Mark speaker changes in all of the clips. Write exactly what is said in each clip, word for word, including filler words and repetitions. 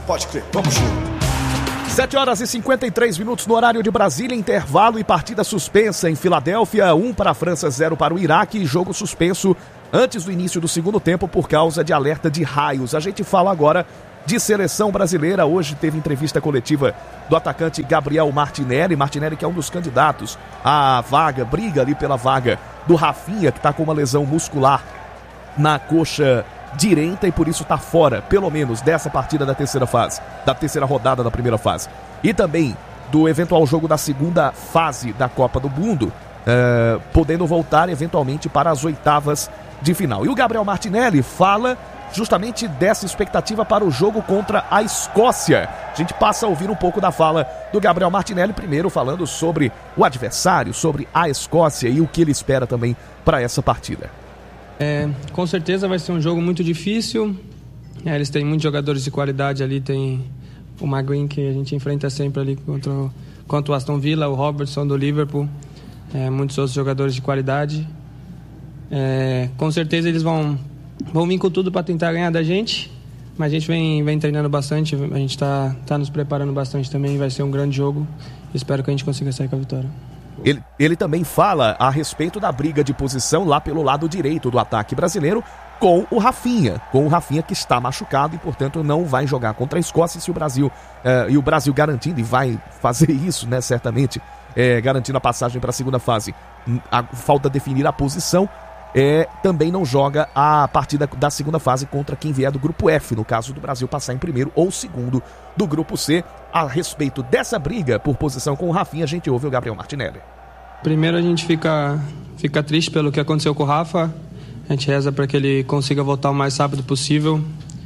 Speaker 1: Pode crer, vamos junto.
Speaker 2: sete horas e cinquenta e três minutos no horário de Brasília, intervalo e partida suspensa em Filadélfia, um para a França, zero para o Iraque, jogo suspenso antes do início do segundo tempo por causa de alerta de raios. A gente fala agora de seleção brasileira. Hoje teve entrevista coletiva do atacante Gabriel Martinelli, Martinelli que é um dos candidatos à vaga, briga ali pela vaga do Rafinha, que está com uma lesão muscular na coxa direita e por isso está fora, pelo menos, dessa partida da terceira fase, da terceira rodada da primeira fase. E também do eventual jogo da segunda fase da Copa do Mundo, uh, podendo voltar eventualmente para as oitavas de final. E o Gabriel Martinelli fala justamente dessa expectativa para o jogo contra a Escócia. A gente passa a ouvir um pouco da fala do Gabriel Martinelli, primeiro falando sobre o adversário, sobre a Escócia e o que ele espera também para essa partida.
Speaker 3: É, com certeza vai ser um jogo muito difícil. É, eles têm muitos jogadores de qualidade ali. Tem o Maguire, que a gente enfrenta sempre ali contra o, contra o Aston Villa, o Robertson do Liverpool, é, muitos outros jogadores de qualidade. É, com certeza eles vão, vão vir com tudo para tentar ganhar da gente, mas a gente vem, vem treinando bastante, a gente está tá nos preparando bastante também. Vai ser um grande jogo, espero que a gente consiga sair com a vitória.
Speaker 2: Ele, ele também fala a respeito da briga de posição lá pelo lado direito do ataque brasileiro com o Rafinha, com o Rafinha que está machucado e, portanto, não vai jogar contra a Escócia. Se o Brasil, eh, e o Brasil garantindo, e vai fazer isso, né, certamente, eh, garantindo a passagem para a segunda fase, a, falta definir a posição, eh, também não joga a partida da segunda fase contra quem vier do grupo F, no caso do Brasil passar em primeiro ou segundo do grupo C. A respeito dessa briga por posição com o Rafinha, a gente ouve o Gabriel Martinelli.
Speaker 3: Primeiro a gente fica, fica triste pelo que aconteceu com o Rafa. A gente reza para que ele consiga voltar o mais rápido possível.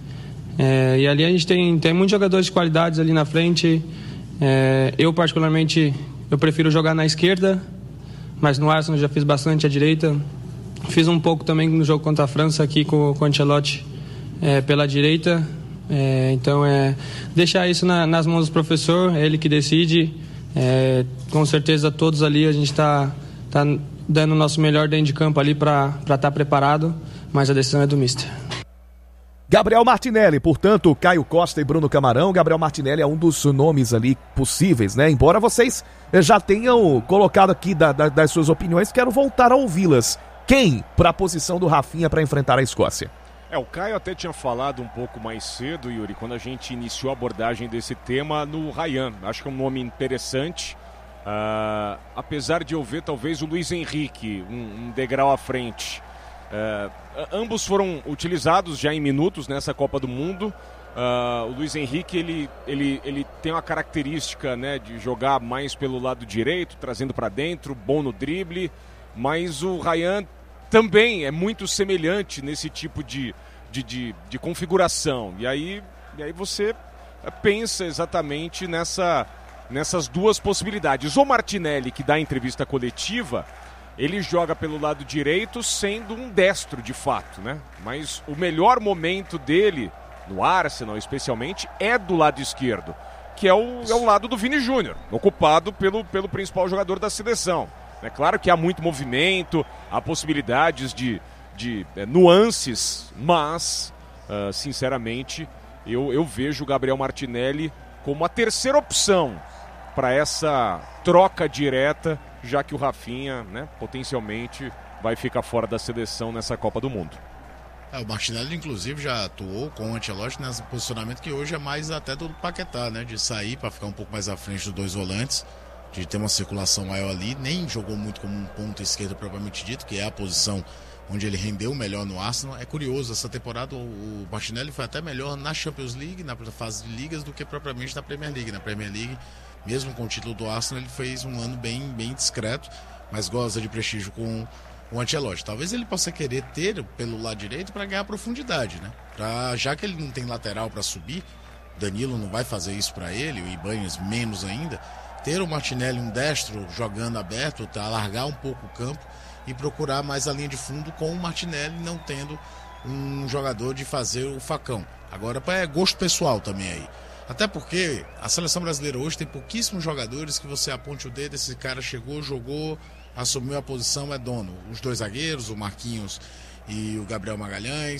Speaker 3: É, e ali a gente tem, tem muitos jogadores de qualidades ali na frente. É, eu particularmente, eu prefiro jogar na esquerda, mas no Arsenal já fiz bastante à direita. Fiz um pouco também no jogo contra a França aqui com, com o Ancelotti é, pela direita. É, então é deixar isso na, nas mãos do professor, é ele que decide. É, com certeza todos ali a gente está tá dando o nosso melhor dentro de campo ali para estar tá preparado, mas a decisão é do mister.
Speaker 2: Gabriel Martinelli, portanto, Caio Costa e Bruno Camarão. Gabriel Martinelli é um dos nomes ali possíveis, né? Embora vocês já tenham colocado aqui da, da, das suas opiniões, quero voltar a ouvi-las. Quem para a posição do Rafinha para enfrentar a Escócia?
Speaker 4: É, o Caio até tinha falado um pouco mais cedo, Yuri, quando a gente iniciou a abordagem desse tema, no Ryan. Acho que é um nome interessante, uh, apesar de eu ver talvez o Luiz Henrique um, um degrau à frente. Uh, ambos foram utilizados já em minutos nessa Copa do Mundo. Uh, o Luiz Henrique ele, ele, ele tem uma característica, né, de jogar mais pelo lado direito, trazendo para dentro, bom no drible, mas o Ryan também é muito semelhante nesse tipo de, de, de, de configuração. E aí, e aí você pensa exatamente nessa, nessas duas possibilidades. O Martinelli, que dá a entrevista coletiva, ele joga pelo lado direito sendo um destro de fato, né? Mas o melhor momento dele, no Arsenal especialmente, é do lado esquerdo, que é o, é o lado do Vini Júnior, ocupado pelo, pelo principal jogador da seleção. É claro que há muito movimento, há possibilidades de, de é, nuances, mas, uh, sinceramente, eu, eu vejo o Gabriel Martinelli como a terceira opção para essa troca direta, já que o Rafinha, né, potencialmente vai ficar fora da seleção nessa Copa do Mundo.
Speaker 5: É, o Martinelli, inclusive, já atuou com o Ancelotti nesse posicionamento que hoje é mais até do Paquetá, né, de sair para ficar um pouco mais à frente dos dois volantes, de ter uma circulação maior ali. Nem jogou muito como um ponto esquerdo propriamente dito, que é a posição onde ele rendeu melhor no Arsenal. É curioso, essa temporada o Martinelli foi até melhor na Champions League, na fase de ligas, do que propriamente na Premier League. Na Premier League, mesmo com o título do Arsenal, ele fez um ano bem, bem discreto, mas goza de prestígio com o Ancelotti. Talvez ele possa querer ter pelo lado direito para ganhar profundidade, né? Pra, já que ele não tem lateral para subir, Danilo não vai fazer isso para ele, o Ibanez menos ainda. Ter o Martinelli um destro jogando aberto, tá, alargar um pouco o campo e procurar mais a linha de fundo, com o Martinelli não tendo um jogador de fazer o facão. Agora é gosto pessoal também aí. Até porque a seleção brasileira hoje tem pouquíssimos jogadores que você aponte o dedo, esse cara chegou, jogou, assumiu a posição, é dono. Os dois zagueiros, o Marquinhos e o Gabriel Magalhães.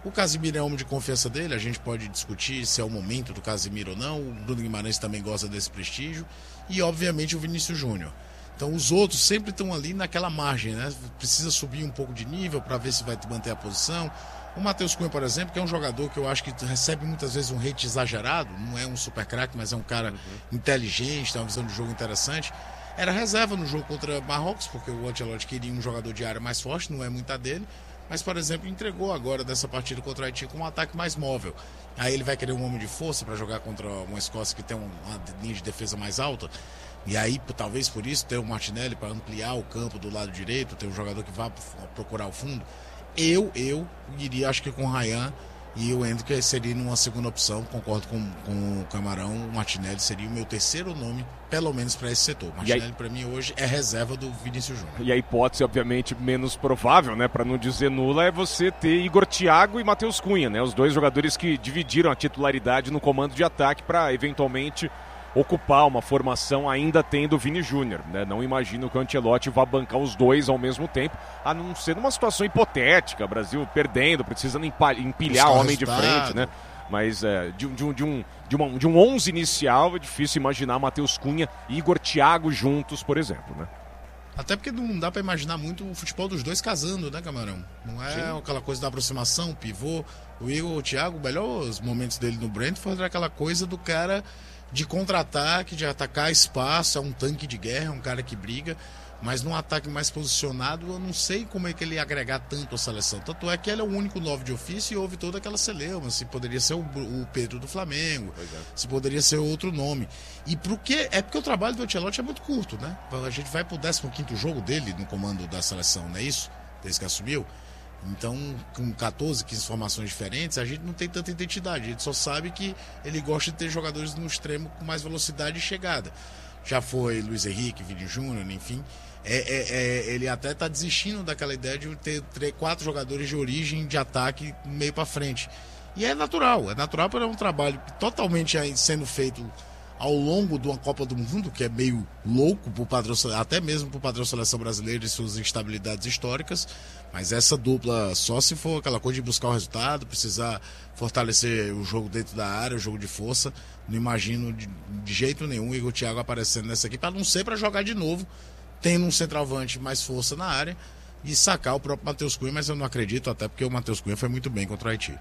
Speaker 5: O Casemiro é homem de confiança dele, a gente pode discutir se é o momento do Casemiro ou não. O Bruno Guimarães também gosta desse prestígio. E, obviamente, o Vinícius Júnior. Então, os outros sempre estão ali naquela margem, né? Precisa subir um pouco de nível para ver se vai manter a posição. O Matheus Cunha, por exemplo, que é um jogador que eu acho que recebe muitas vezes um hate exagerado. Não é um super craque, mas é um cara uhum. inteligente, tem uma visão de jogo interessante. Era reserva no jogo contra Marrocos, porque o Ancelotti queria um jogador de área mais forte, não é muita dele. Mas, por exemplo, entregou agora dessa partida contra o Haiti com um ataque mais móvel. Aí ele vai querer um homem de força para jogar contra uma Escócia que tem uma linha de defesa mais alta. E aí, talvez por isso, ter o Martinelli para ampliar o campo do lado direito, ter um jogador que vá procurar o fundo. Eu, eu iria, acho que com o Ryan e o Hendrick seria uma segunda opção. Concordo com, com o Camarão. O Martinelli seria o meu terceiro nome, pelo menos para esse setor. O Martinelli, para mim, hoje é reserva do Vinícius Júnior.
Speaker 4: E a hipótese, obviamente, menos provável, né, para não dizer nula, é você ter Igor Thiago e Matheus Cunha, né, os dois jogadores que dividiram a titularidade no comando de ataque para, eventualmente, ocupar uma formação ainda tendo o Vini Júnior, né? Não imagino que o Ancelotti vá bancar os dois ao mesmo tempo, a não ser numa situação hipotética, Brasil perdendo, precisando empilhar o homem de frente, né? Mas é, de, de, de, um, de, uma, de um onze inicial é difícil imaginar Matheus Cunha e Igor Thiago juntos, por exemplo, né?
Speaker 5: Até porque não dá para imaginar muito o futebol dos dois casando, né, Camarão? Não é Sim. aquela coisa da aproximação, pivô. O Igor, o Thiago, melhores momentos dele no Brentford era aquela coisa do cara de contra-ataque, de atacar espaço, é um tanque de guerra, é um cara que briga, mas num ataque mais posicionado, eu não sei como é que ele ia agregar tanto a seleção. Tanto é que ele é o único nove de ofício e houve toda aquela celeuma, se poderia ser o, o Pedro do Flamengo, é. se poderia ser outro nome. E pro que, é porque o trabalho do Ancelotti é muito curto, né? A gente vai pro décimo quinto jogo dele no comando da seleção, não é isso? Desde que assumiu. Então, com catorze, quinze formações diferentes, a gente não tem tanta identidade. A gente só sabe que ele gosta de ter jogadores no extremo com mais velocidade e chegada. Já foi Luiz Henrique, Vini Júnior, enfim. É, é, é, ele até está desistindo daquela ideia de ter três, quatro jogadores de origem de ataque meio para frente. E é natural. É natural porque é um trabalho totalmente sendo feito ao longo de uma Copa do Mundo, que é meio louco pro padrão, até mesmo para o padrão seleção brasileira e suas instabilidades históricas, mas essa dupla só se for aquela coisa de buscar o resultado, precisar fortalecer o jogo dentro da área, o jogo de força. Não imagino de, de jeito nenhum o Igor Thiago aparecendo nessa aqui, para não ser para jogar de novo, tendo um centroavante mais força na área e sacar o próprio Matheus Cunha, mas eu não acredito, até porque o Matheus Cunha foi muito bem contra o Haiti.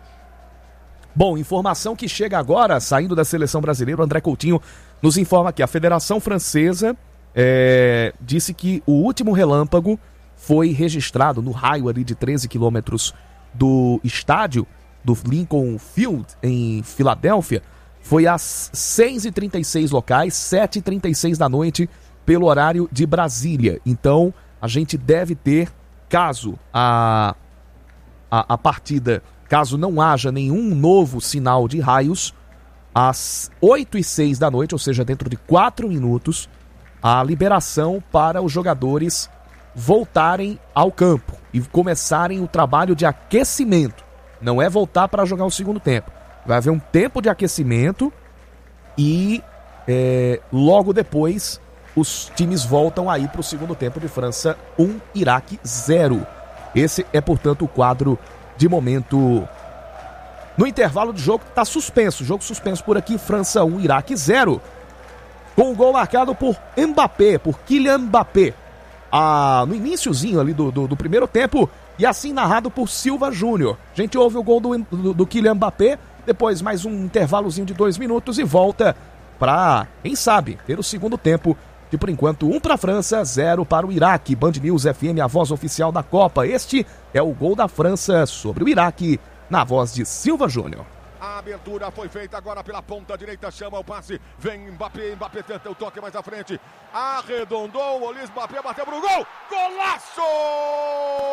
Speaker 2: Bom, informação que chega agora, saindo da seleção brasileira, o André Coutinho nos informa que a Federação Francesa é, disse que o último relâmpago foi registrado no raio ali de treze quilômetros do estádio do Lincoln Field, em Filadélfia, foi às seis e trinta e seis locais, sete e trinta e seis da noite, pelo horário de Brasília. Então, a gente deve ter, caso a, a, a partida... Caso não haja nenhum novo sinal de raios, às oito e seis da noite, ou seja, dentro de quatro minutos, a liberação para os jogadores voltarem ao campo e começarem o trabalho de aquecimento. Não é voltar para jogar o segundo tempo. Vai haver um tempo de aquecimento e é, logo depois os times voltam aí para o segundo tempo de França um, Iraque zero. Esse é, portanto, o quadro de momento no intervalo de jogo, está suspenso, jogo suspenso por aqui, França um, Iraque zero, com o gol marcado por Mbappé, por Kylian Mbappé, ah, no iniciozinho ali do, do, do primeiro tempo, e assim narrado por Silva Júnior. A gente ouve o gol do, do, do Kylian Mbappé, depois mais um intervalozinho de dois minutos e volta para, quem sabe, ter o segundo tempo. E por enquanto, um para a França, zero para o Iraque. Band News F M, a voz oficial da Copa. Este é o gol da França sobre o Iraque, na voz de Silva Júnior.
Speaker 1: A abertura foi feita agora pela ponta direita, chama o passe, vem Mbappé, Mbappé tenta o toque mais à frente, arredondou, o Luiz Mbappé bateu pro gol, golaço!